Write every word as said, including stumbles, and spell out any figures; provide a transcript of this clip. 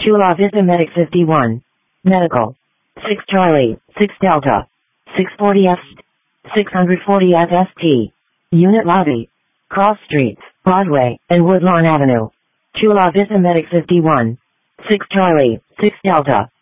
Chula Vista Medic fifty-one. Medical. six Charlie, six Delta. six forty F. six forty F S T. Unit Lobby. Cross Streets, Broadway, and Woodlawn Avenue. Chula Vista Medic fifty-one. six Charlie, six Delta.